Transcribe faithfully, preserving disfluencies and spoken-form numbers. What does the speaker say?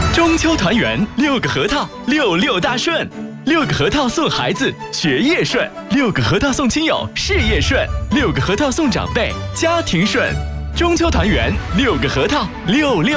中秋团圆，六个核桃，六六大顺。六个核桃送孩子，学业顺；六个核桃送亲友，事业顺；六个核桃送长辈，家庭顺。中秋团圆，六个核桃，六六。